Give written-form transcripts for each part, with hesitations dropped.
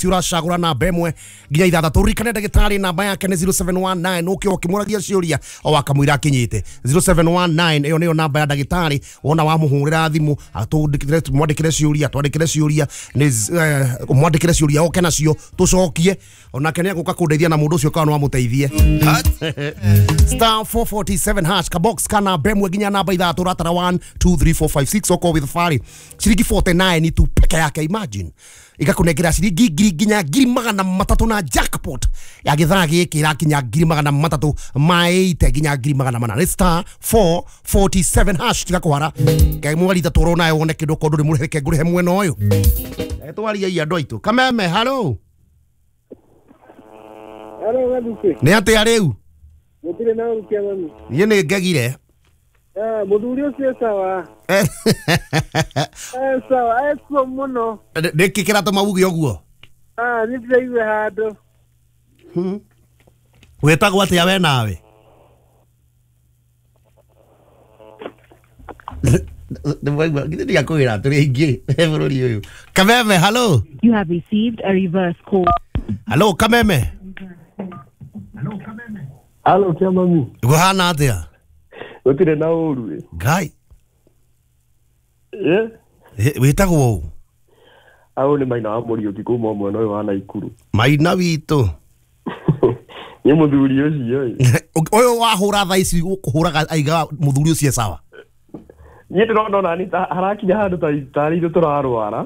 tiura shagura namba imwe nginya ithathatũ ririkane ndagĩtarĩ namba yake nĩ 0719 ũkĩo ũkĩmũragia ciũria o wakamwĩra akinyĩte 0719 ĩyo nĩyo namba ya ndagĩtarĩ wona wamũhũrĩra thimũ mwandĩkĩre ciũria twandĩkĩre ciũria mwandĩkĩre ciũria oke nacio tũcokie onake nĩagũka kũndeithia na mũndũ ũcio kana no amũteithie star 447 hash ka box kana bemwe nginya namba ithatũ ratara 1 2 3 4 5 6 oko with fari ciringi 49 tu peke yake imagine igakunengera ciringi ngiri nginya ngiri magana matatũ na jackpot ya gĩthara gĩkĩ irakinya ngiri magana matatũ maĩte nginya ngiri magana mana star 447 hash tigakwara ngai mwari tatũrwo nayo wone kĩndũ ko ndũrĩ mũreke ngũrĩhe mwena ũyũ etwaria andũ aitũ kameme hello hello gaduke nĩ atĩa rĩu gũtirĩ na ũrukia mami niĩ nĩ ngegire mũthuri ũcio sawa sawa eso mũno nĩkĩ kĩratũma uge ũguo nĩ ndĩraigua handũ wĩtagwo atĩa we nawe ndia kwĩra tũrĩ aingĩ bũrũri ũyũ kameme hello you have received a reverse call hello kameme hello kia mami gũhana atĩa gũtirĩ na ũru ngai wĩtagwo ũũ au nĩ Maina wa Mũriũki kuma mwena ũyũ wa Naikuru Maina witũ nĩ mũthuri ũcio ũyũ wahũra thaa ici ũkũhũraga aiga mũthuri ũcio sawa niĩ ndĩrona nĩ harakinya handũ tarĩ itũ tũrarwara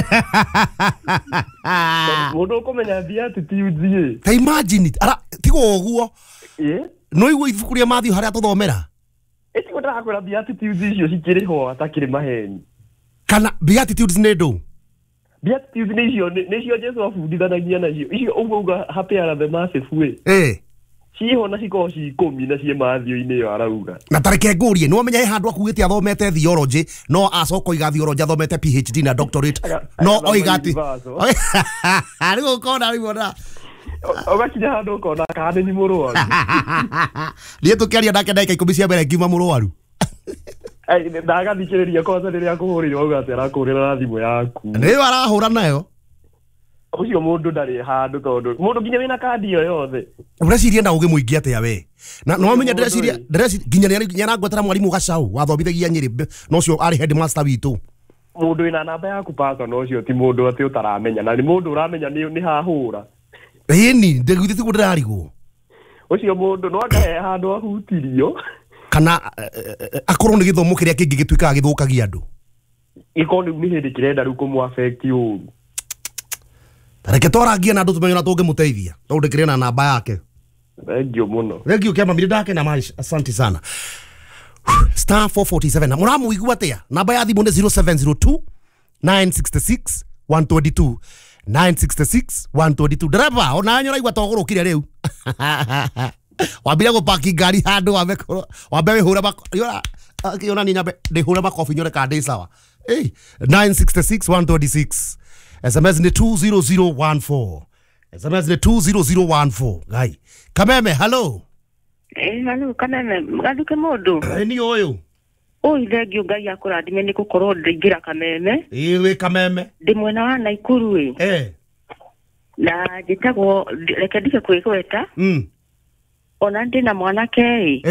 mũndũ ũkũmenya thia tũtiuzie ta imagine tigo ũguo no igua ibuku rĩa Matthew harĩa tũthomera ĩtigo ndĩrakwĩra beatitudes icio cikĩrĩ ho atakĩrĩ maheni kana beatitudes nĩ ndũ beatitudes nĩcio Jesũ abundithanagia nacio icio ũguo happy the massive way ciho na cikorwo ci 10 na cie Matthew-inĩ yo arauga na tareke ngũrie no menya he handũ akuĩte athomete theology no acoko iga theology athomete PhD na doctorate no oigati rĩu ũkona rĩu ona ogakinya handũ ũkona kana nĩ mũrwaru niĩ tũkĩaria nake ndagĩka 10 cia mbere ngiuma mũrwaru ndagathikĩrĩria kosa rĩrĩa akũhũrĩire auga atĩ arakũhũrĩra na thimũ yaku nĩyo arahũra nayo ucio mũndũ ndarĩ handũ tondũ mũndũ nginya wĩna kandi iyo yothe ũreciria na ũgĩ mũingĩ atĩa we na no menya ndĩreciria nginya nĩarangwetera mwarimũ Gacaũ wathomithagia Nyĩrĩ no ũcio arĩ headmaster witũ mũndũ wĩna namba yaku pastor ũcio ti mũndũ atĩ ũtaramenya na nĩ mũndũ ũramenya nĩ hahũra ĩni ndĩgwithĩti ndĩrarigwo ucio mũndũ no ndahe handũ ahutirio kana akorwo nĩ gĩthomo kĩrĩa kĩngĩ gĩtuĩkaga gĩthũkagia andũ iko nĩ hĩndĩ kĩrenda rĩu kũmũ affect ũru tareke twarangie na andũ tũmenye na tũngĩmũteithia tondĩkĩrĩ na namba yake thengio mũno thengio kĩama mire ndake na maish asante sana star 447 na mũramũigua atĩa namba ya thimũ nĩ 0702 966 122 966 122 dereva ona nyora igwa togũrũkire rĩu wambire gũpaki ngari handũ wambe wĩhũre akiona ni nyambe ndĩhũre makobi nyore ka ndĩ sawa 966 126 SMS ni 20014 SMS ni 20014 gai kameme hello hello kameme gaduke mũndũ ni ũyũ thengio ngai akũrathime nĩ gũkorwo ndĩingĩra kameme wĩ kameme ndĩ mwena wa Naikuru na njĩtagwo reke ndike kwĩgweta ona ndĩ na mwanake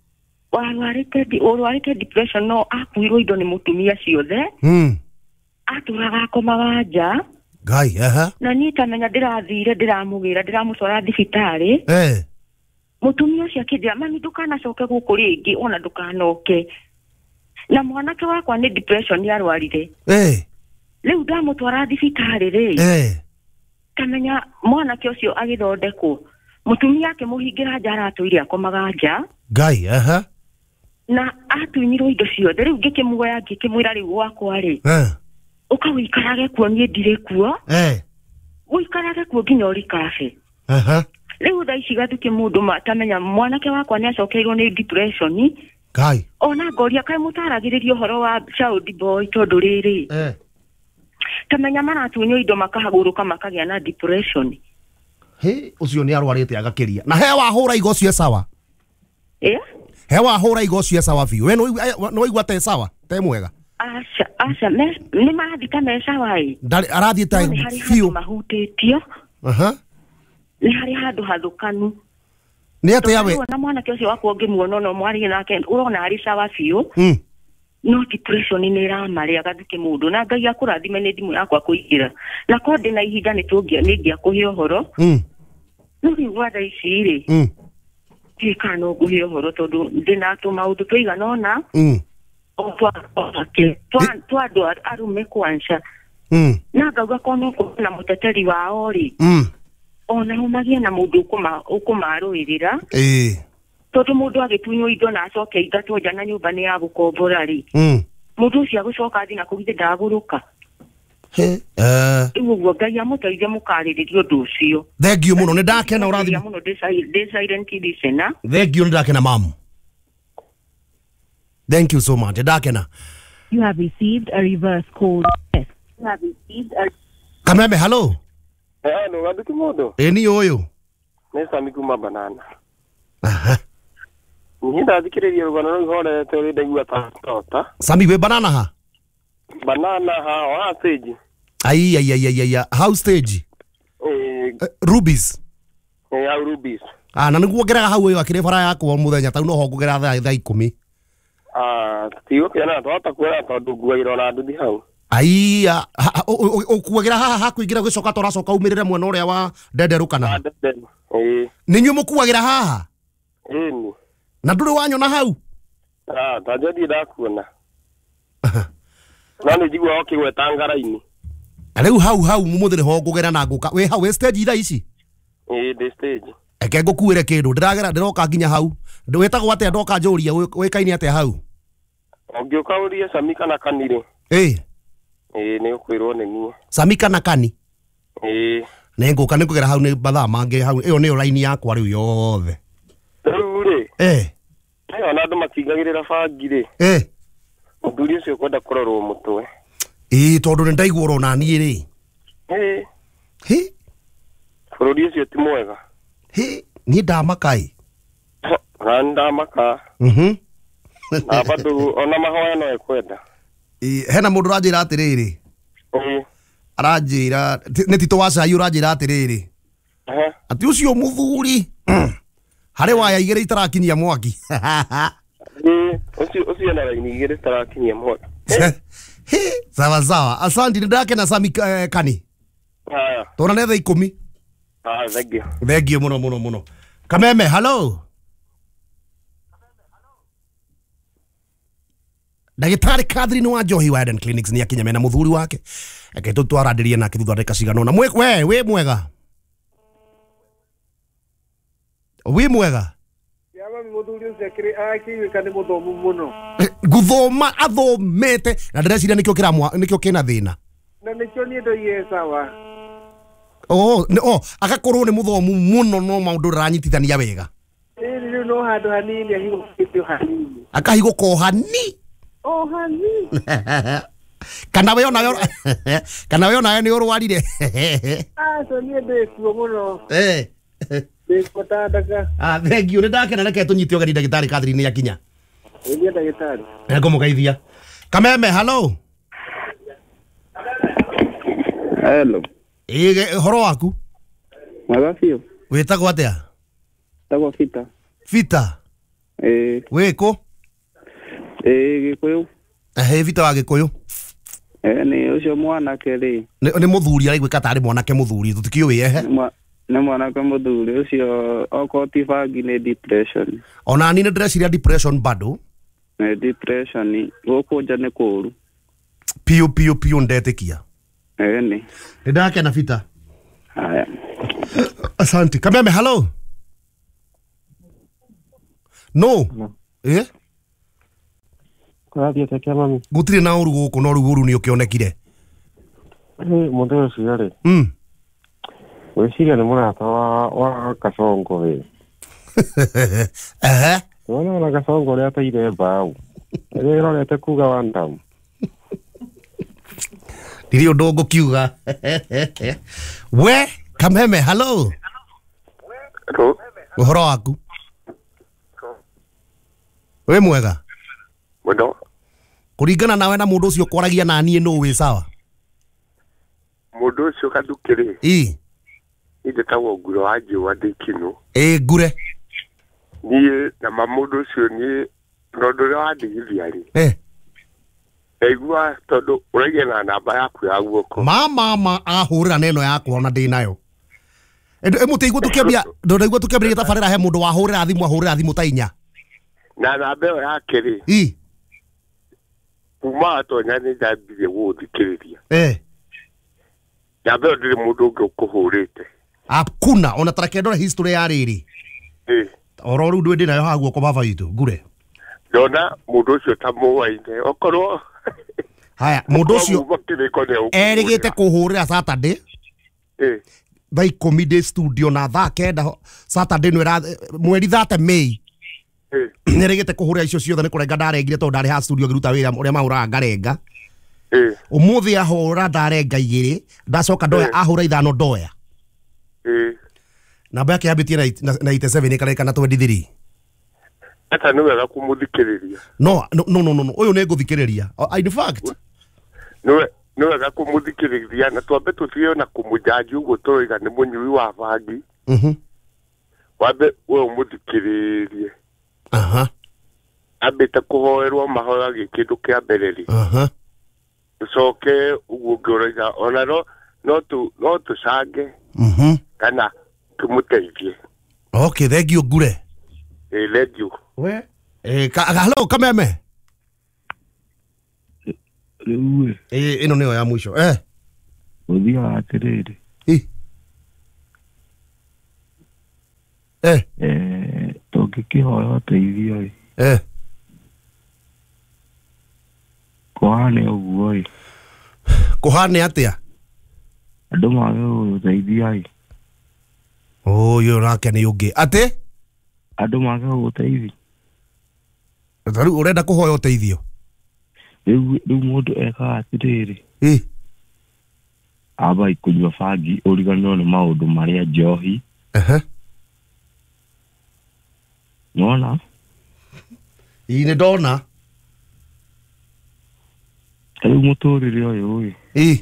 warwarĩte depression no akuirwo indo nĩ mũtumia ciothe atũraga akomaga nja ngai na niĩ tamenya ndĩrathire ndĩramũgĩra ndĩramũtwara thibitarĩ mũtumia ũcio akĩnjĩra mami ndũkanacoke gũkũ rĩngĩ ona ndũkanoke na mwanake wakwa nĩ depression yarwarire rĩu ndamũtwara thibitarĩ rĩ tamenya mwanake ũcio agĩthondekwo mũtumia akĩmũhingĩra nja aratũire akomaga nja ngai na atunyirwo indo ciothe rĩu ngĩkĩmuoya ngĩkĩmwĩra rĩu wakwa rĩ ũkawĩikarage kuo niĩ ndirĩ kuo ũikarage kuo nginya ũrikabe rĩu thaa ici gathuke mũndũ matamenya mwanake wakwa nĩ acokeirwo nĩ depression ngai ona ngoria kaĩ mũtaragĩrĩria ũhoro wa child boy tondũ rĩrĩ tamenya maratunywo indo makahagũrũka makagĩa na depression ucio nĩ arwarĩte agakĩria na he wahũra igo cio sawa he wahũra igo cio sawa biũ we no igua te sawa te mwega Asha nĩ mathika meca wai arathiĩ ta fiu mahutĩtio nĩ harĩ handũ hathũkanu nĩ atĩ yawe na mwanake ũcio wakwa ngĩmuona no mwarie nake urona harĩ sawa fiu no depression nĩ ĩramarĩa agathuke mũndũ na Ngai akũrathime nĩ thimũ yakwa kũingĩra na konde na ihinda nĩ tũngĩa kũhe ũhoro no rĩu tha ici rĩ tikana kũhe ũhoro tondũ ndĩna tũmaũndũ tũiganona twa arume kwanza na ngauga kono na mũteteri wao rĩ ona humagie na mũndũ ũkũmarũĩrĩra tondũ mũndũ agĩtunywo indo na acoke ithatũ nja na nyũmba nĩ ya gũkombora rĩ mũndũ ũcio agũcoka athi na kũgithe ndagũrũka ũguo Ngai amũteithie mũkarĩrĩria ũndũ ũcio thengiũ mũno nĩ ndakena ũrathima mũno ndĩ silent listener thengiũ nĩ ndakena mamu. Thank you so much. Ndakena. You have received a reverse call. Yes. You have received a Kameme, hello. No gaduki modo. Ni oyo. Nĩ Sami kuma banana. Aha. Ni ndathikĩrĩria rũgano rũu horete ũrĩ ndaigua ta. Sami we banana ha? Banana ha wa stage. Ai. How stage? Rubies. Ya Rubies. Na nĩguo ngeraga hau ĩyo akĩrĩ bara yakwa mũthenya tau no ho ngũgera thaa 10. Tiyo kena twata kwera tondu nguaira na nduthi hau. Ai ukuagira haha kuingira gwicoka toracoka umirire mwena uria wa ndenderukana. Nĩ nyuĩ mũkuagira haha? Ni. Na ndũrĩ wanyona hau? Ta jadi ndakuona. Na nĩ njigua okĩgweta ngara-inĩ. Rĩu hau mũthĩ nĩ ho ngũgera na ngũka. We hau stage thaa ici? The stage. Eke ngũkuĩre kĩndũ ndĩroka nginya hau. Ndwĩtagwo atĩa ndoka njũria wĩkaine atĩa hau? Ũngĩũka ũrie Sami kana Kani rĩ? Nĩ ũkwĩrwo nĩ niĩ. Sami kana Kani? Nĩ ngũka nĩ kũgera hau nĩ mathaa mangĩ hau. Ĩyo nĩyo raini yakwa rĩu yothe. Rĩu rĩ? Ona andũ makingagĩrĩra bangi rĩ? Mũthuri ũcio kwenda kũrorwo mũtwe. Tondũ nĩ ndaigua ũrona niĩ rĩ? Bũrũri ũcio ti mwega. Niĩ ndamaka ĩ? Ndamaka. Na bado ona mahoya no ekwenda. Hena mũndũ ũranjĩra atĩrĩrĩ. Aranjĩra nĩ Tito wa Cai ũranjĩra atĩrĩrĩ. Atĩ ũcio mũthuri harĩ waya igĩrĩ itarakinyia mwaki. Ũcio na raini igĩrĩ itarakinyia mwaki. Sawa. Asante nĩ ndakena Sami Kani. Tũrone thaa 10. Thank you mũno. Kameme, hello. Ndagĩtarĩ Catherine wa Njohi wa Eden Clinics nĩ akinya mena mũthuri wake. Eke tũtwarandĩrie nake thutha ndeka cigana na we mwega. Wi mwega. Yaba mũthuri ũcio akĩwĩka nĩ mũthomu mũno. Guthoma athomete na ndĩreciria nĩkĩo kĩna thĩna. Na nĩkĩo niĩ ndoire sawa. Agakorwo nĩ mũthomu mũno no maũndũ ranyitithania wega. Rĩu no handũ hanini ahigũkĩtio hanini. Akahigũka hani. Hani. Kana we ona nĩ ũrwarire. So niĩ ndĩkuo mũno. Ndĩkotandaka. Thank you nĩ ndakena reke tũnyite ũgeni ndagĩtarĩ Catherine nĩ akinya. Nĩ ndagĩtarĩ. Ngũmũgeithia. Kameme, hello. Hello. Horo waku? Mwega biũ. Wĩtagwo atĩa? Tagwo Fita. Fita? Wĩkũ? Gĩkũyũ. Fita wa Gĩkũyũ? Nĩ ũcio mwanake rĩ. Nĩ mũthuri araigwĩka tarĩ mwanake mũthuri tũtikĩũĩ nĩ mwanake mũthuri ũcio okorwo ti bangi nĩ depression. Ona niĩ nĩ ndĩreciria depression bado. Depression gũkũ nja nĩ kũũru. Piũ ndetĩkia. Nĩ ndakena Fita. Haya. Asante. Kameme, hello. No. Kwathia tekia mami. Gũtirĩ na ũru gũkũ no rĩu ũru nĩ ũkĩonekire. Mũndũ ũcio rĩ. Wĩciria nĩ mũrata wa Kasongo we. Wona Kasongo rĩa taire mbaũ. Rĩrorete kuga wandam. Ndiri ũndũ ngũkiuga. We, Kameme, hello. Hello. Ũhoro waku? We mwega? Mwendo. kuringana nawe na mundu ucio kwaragia na niĩ no we sawa mundu ucio kathukire inde tawo nguro waje wandikino ngure niĩ na mamundu ucio niĩ ndondore wandigithia ri egua tondu uragia na namba yaku ya guoko mama ahurira neno yakwa na ndi nayo emuteigua tukembia ndoigua tukembia tabarira he mundu wahurira thimu ta inya na namba ĩyo yake ri kuma atonya nĩ ndambire gũthikĩrĩria namba ĩyo ndĩrĩ mũndũ ũngĩ ũkũhũrĩte hakuna ona tareke ndore history ya rĩrĩ oro rĩu ndĩ nayo ha guoko baba witũ ngure ndona mũndũ ũcio ta mũwaine okorwo haya mũndũ ũcio erĩgĩte kũhũrĩra Saturday thaa 10 day studio na thaa 9 Saturday mweri 30 Mei nerigite kuhuria icio ciothe nikurenga ndarengire to ndari ha studio ngiruta wira uria mahuraga ngarenga umuthi ahura ndarenga igiri ndacoka ndoya ahura ithano ndoya namba yake yabitie na 87 ikareka na 23 ata no wega kumuthikiriria no uyu ne nguthikiriria in fact no wega kumuthikiriria na twambe tuthio na kumujaji ugo toiga ni munyui wa bangi wabe we umuthikiririe ambite kuhoerwo mahoya gikindu kia mbere ri ucoke uguo ngoroiga ona no tu cange kana tumuteithie okay thank you ngure thank you we hello kameme ino niyo ya mwisho uthia atiriri tũngĩkĩhoya ũteithio kũhane ũguo kũhane atĩa andũ mage gũteithia ũyũ nake nĩ ũngĩ atĩ andũ mage gũteithia rĩu ũrenda kũhoya ũteithio rĩu mũndũ ekaga atĩrĩrĩ amba ikũnyua bangi ũriganĩrwo nĩ maũndũ marĩa njohi Nona? Ine dona. Rĩu mũtũrĩre ũyũ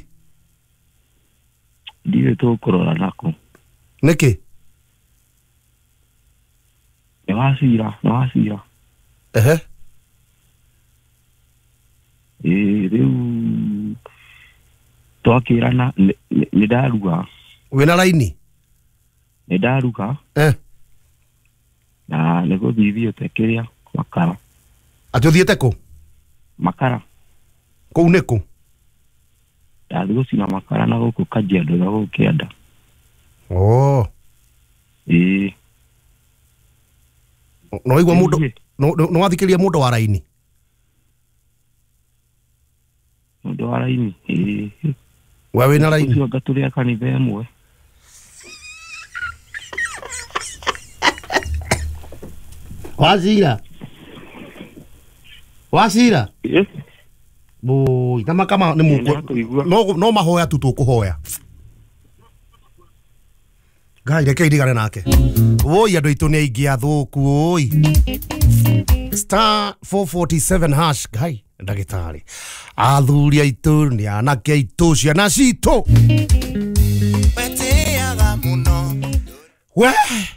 ndire tũkũrora nako. Nĩkĩ? Nĩ wacira. Rĩu twakĩrana nĩ ndaruga. Wĩna raini? Nĩ ndaruga. Na nego thithiĩte kĩrĩa makara. Atĩ ũthiĩte kũ? Makara. Kũu nĩ kũ? Ndathiĩ gũcina makara na gũkũ Kajiado na gũkũ Kĩanda. No igua mũndũ no wathikĩria mũndũ wa raini? Mũndũ wa raini we wĩna raini? Ũcio ngatũrĩa kanitha ĩmwe. Wacira boi kama ni muko no mahoya tu tukuhoya gai reke idigane nake woi andu itu ni aingi athuku oi *447 hash gai ndagitari athuri aitu ni anake aitu ciana citu weteaga muno we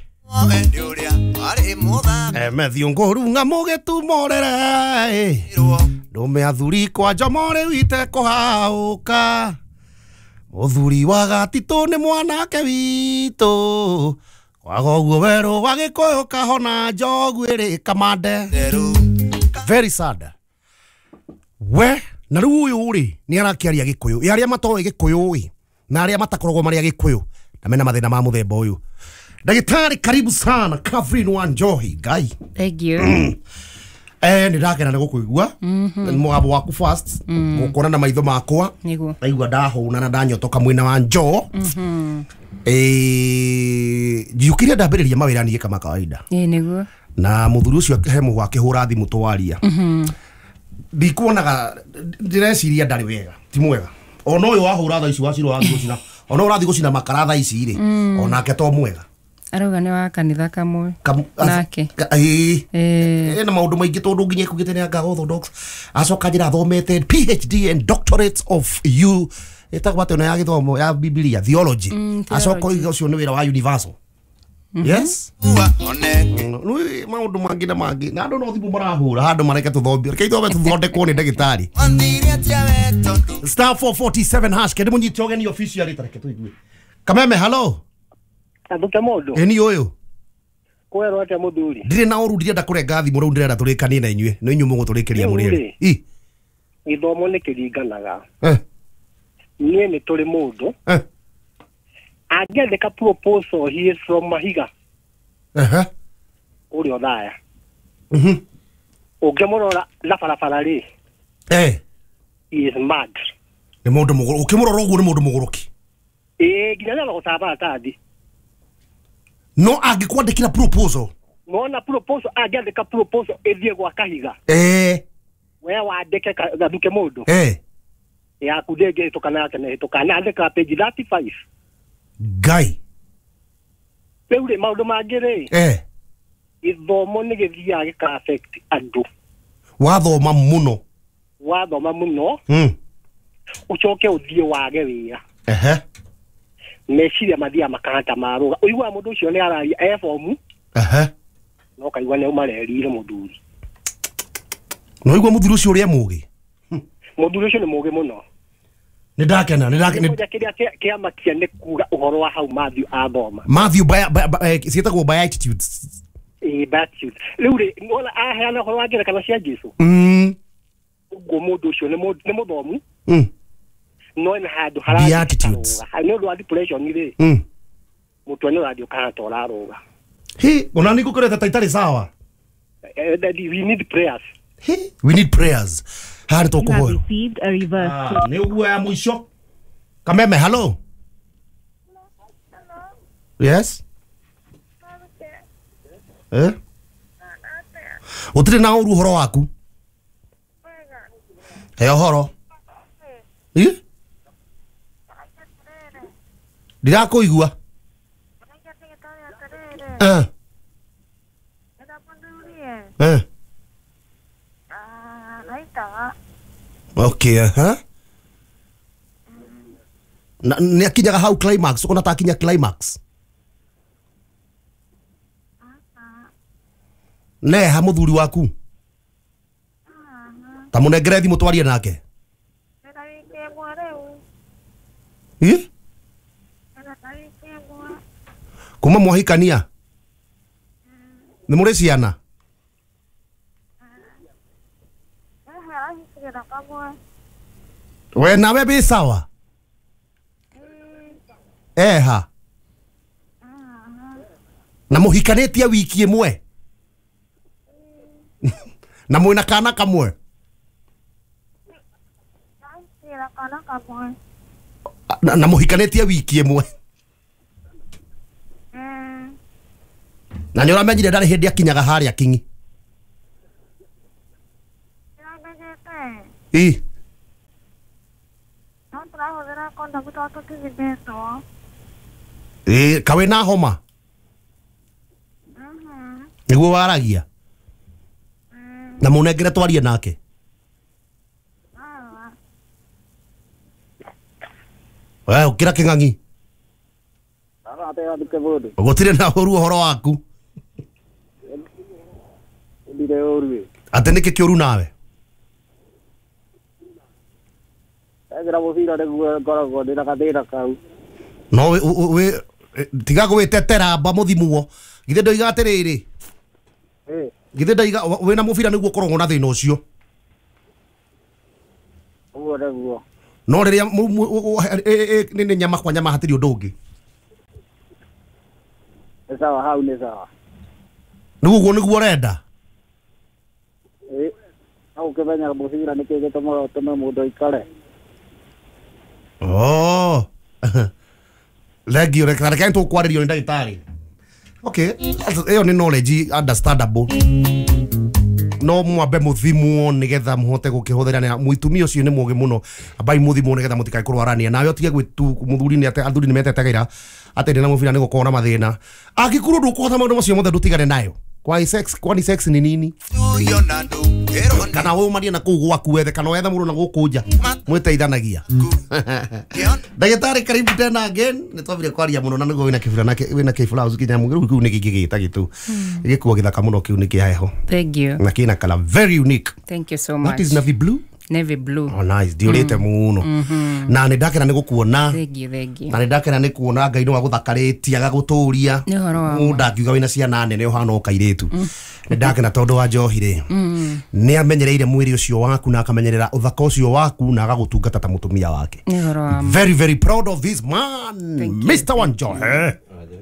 Matthew ngorunga mugitumorere ndume athuri kwa njomore wite kuhauka uthuri wa gatitu ni mwanake witu kwagoguo weru wa gikuyu kahona njogu iri kamande very sad we na riu uyu ri ni arakiaria gikuyu yaria matoe gikuyu wi na aria matakoragwo maria gikuyu na mena mathina ma muthemba uyu Dagitari karibu sana Catherine Wanjohi gai. Thank you. Ni ndakena nĩ gũkũigua. Mũgambo waku first. Gũkona na maitho makwa. Nĩguo. Ndaigua ndahũna na ndanyotoka mwena wa njoo. Njukire ndambĩrĩria mawĩra niĩ kama kawaida. Nĩguo. Na mũthuri ũcio he mũhwa akĩhũra thimũ twaria. Ndikuonaga ndĩreciria ndarĩ wega. Ti mwega. Ona ũyũ wahũra thaa ici wacirwo wa gũcina. Ona ũrathiĩ gũcina makara thaa ici rĩ. Onake to mwega. Arauga ni wa kanitha kamwe. Nake. Na maundu maingi tondu nginya kugite ni anga orthodox. Acoka njira thomete PhD and doctorate of you. Eta kwate no ya githomo ya Biblia theology. Acoka ucio ni wira wa universal. Yes. Nui maundu mangi na mangi. Na andu no thimu marahura handu mareke tuthombie. Reke ithome tuthondekwo ni ndagitari. Star 447 hash kedi munyite ogeni officially tareke tuigue. Kameme hello. Abuta modo. Eni oyo. Kwero ate muthuri. Ndire na oru ndirenda kurenga thimu ru ndirenda turikanie na inyue. No inyu muguturekeria muri. Githomo ni kiringanaga. Nie ni turi mundu. Angetheka proposal he is from Mahiga. Uri othaya. Ukimurora la farafara ri. He is mad. Ni mundu muguru. Ukimurora uguo ni mundu muguruki. Ginya na gutaba atadi. No angikwandikira proposal. Mona proposal angetheka proposal ethie gwa Kahiga. We wandike gathuke mundu. Ya kudege tokana yake na tokana andika page 35. Guy. Peure maundu mangire. Ithomo ni githia gika affect andu. Wathoma muno. Wathoma muno. Uchoke uthie wage wira. Meciria mathia makanta maruga. Uigwa mundu ucio ni arari form. No kaigwa ne umarerire muthuri. No igwa muthuri ucio uri mugi. Muthuri ucio ni mugi muno. Ni ndakena ni kiria kiama kia ne kuga uhoro wa hau Matthew athoma. Matthew sietagwo Beatitudes. Beatitudes. Riure ngona aheana uhoro wa ngerekano cia Jesu. Ugo mundu ucio ni muthomu. No in handu harari Beatitudes. No do depression ri. Mutu ni radio kana tora roga. Ona ni gukoreta taitari sawa. We need prayers. We need prayers. Hari to kuhoyo. Received a reverse. Ni uguo ya mwisho. Kameme hello. Yes. Utire na uru horo waku. Heyo horo. Ndira kuigua. Okay, ni akinya hau climax, uko natakinya climax. Ne ha muthuri waku. Tamunengere thimu twarie nake. Kuma mwahikania. Ni muri ciana. We nawe bi sawa. Ha. Na muhikanetia wiki imwe. Na mwina kana kamwe. Na muhikanetia wiki imwe. Na ni uramenyire ndari hindi akinyaga haria kingi. Kawe na homa. Niguo waragia. Na munengere twarie nake. Ukira kingangi. Gutire na horu horo waku. Ndire horu. Ate niki kiuru nawe. Egira muthira niguo ngoragwo ndina gathira kau. No we tiga gwitetera mba muthimuo. Githe ndoiga atiriri. Githe ndaiga we na mubira niguo korogwo na thina ucio. Ugo niguo. No riria ni nyama kwa nyama hatiri undu ungi. Sawa hau ni sawa. Niguo renda. Au kebanya muthira nikige tume mundu ikare. Legio rekara tu kwaririo ni ndagitari. Okay, eyo ni knowledge understandable. no mwambe muthimwo nigetha muhote gukihuthira muitumia ucio ni mugi muno abai muthimwo nigetha mutikai kurwarania nawe otige gwitu muthuri ni athuri ni metetegira ate na muvira ni gukona mathina angikuru ndukuhota maundu macio mothe ndutigane nayo kwani sex ni nini kana wewe maria na kugwaku wethe kana wethe muru na gukunja mwiteithanagia ndagitari karibu tena again nitwabire kwaria muno na nigo wina kibula uzikinya mugiru kiu nikigigita gitu gikuo githaka muno kiu nikiheho. Thank you. Na kina kala very unique. Thank you so much. That is navy blue. Navy blue. Oh nice. Diorete muno. Na ni ndakena ni gukuona. Thank you. Na ni ndakena ni kuona Ngai no aguthakarĩtie agaguturia. Ni horo wa. Ndangiuga wina ciana nene uhana ukairetu. Ni ndakena tondu wa Njohire. Ni amenyereire mwiri ucio waku na akamenyerera uthaka ucio waku na agagutungata ta mutumia wake. Ni horo wa. Very very proud of this man. Mr. Wanjohe.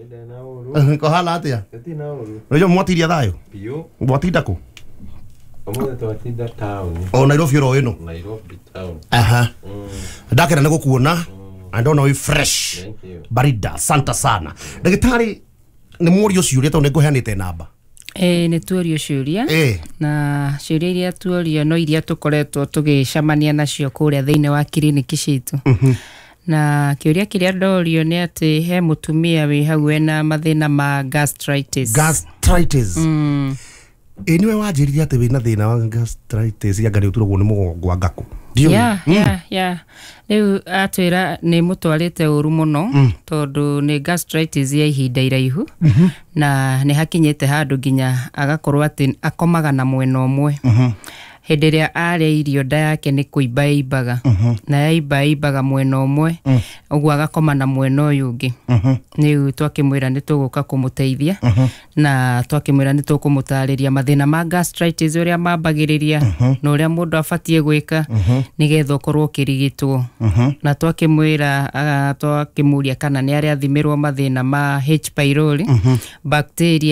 Ko hala atia. Ndio mwatiria thayo. Bio. Mwatinda ku. Omo to atinda town. O Nairobi ro ino. Nairobi town. Aha. Ndakena nego kuona. I don't know if fresh. Thank you. Barida santa sana. Ndagitari ni muri ucio rito niguheanite namba. Ni tuorio ciuria. Na ciuria iria tuorio no iria tukoretwo tugicamania nacio kuria thiine wa kiriniki citu. Na kiuria kiria ndorio ni ati he mutumia wi hau ena mathina ma gastritis. Gastritis. Niwe wajiriria ati wina thina wa gastritis ya ngari uturagwo ni mugongo wa ngaku. Yeah. Riu atwira ni mutwarite uru muno tondu ni gastritis ya ihinda iraihu na ni hakinyete handu nginya agakorwo ati akomaga na mwena umwe. Hindi iria aria irio nda yake ni kuimbaga na yaimbaga mwena umwe uguo agakoma na mwena uyu ungi. Ni twakimwira ni tuguka kumuteithia na twakimwira ni tukumutariria mathina ma gastritis uria mambagiriria na uria mundu abatie gwika nigetha ukorwo kirigitwo na twakimwira twakimuria kana ni aria thimirwo mathina ma H pylori bacteria